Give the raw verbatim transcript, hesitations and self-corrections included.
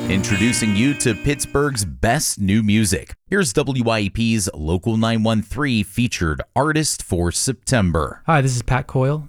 Introducing you to Pittsburgh's best new music. Here's W I E P's Local nine one three featured artist for September. Hi, this is Pat Coyle,